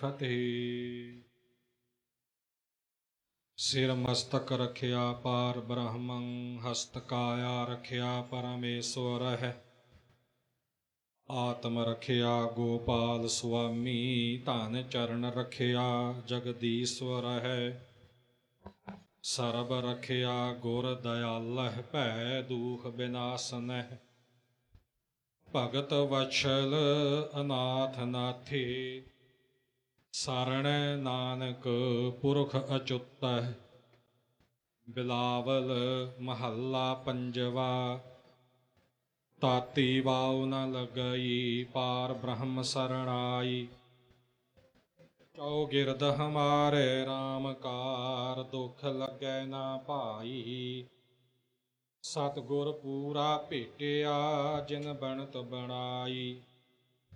ਫਤਿਹ। ਸਿਰ ਮਸਤਕ ਰਖਿਆ ਪਾਰ ਬ੍ਰਹਮੰ, ਹਸਤ ਕਾਇਆ ਰਖਿਆ ਪਰਮੇਸ਼ਵਰ ਹੈ। ਆਤਮ ਰਖਿਆ ਗੋਪਾਲ ਸੁਆਮੀ, ਧਨ ਚਰਨ ਰਖਿਆ ਜਗਦੀਸ਼ਵਰ ਹੈ। ਸਰਬ ਰਖਿਆ ਗੁਰ ਦਇਆਲਹਿ, ਭੈ ਦੂਖ ਬਿਨਾਸਨਹਿ। ਭਗਤ ਵਛਲ ਅਨਾਥ ਨਾਥੇ, ਸਰਣੈ ਨਾਨਕ ਪੁਰਖ ਅਚੁੱਤਹਿ। ਬਿਲਾਵਲ ਮਹੱਲਾ ਪੰਜਵਾ। ਤਾਤੀ ਵਾਉ ਨ ਲਗਈ, ਪਾਰ ਬ੍ਰਹਮ ਸਰਣਾਈ। ਚੌਗਿਰਦ ਹਮਾਰੇ RAM ਕਾਰ, ਦੁਖ ਲੱਗੈ ਨਾ ਭਾਈ। ਸਤਿਗੁਰ ਪੂਰਾ ਭੇਟਿਆ, ਜਿਨ ਬਣਤ ਬਣਾਈ।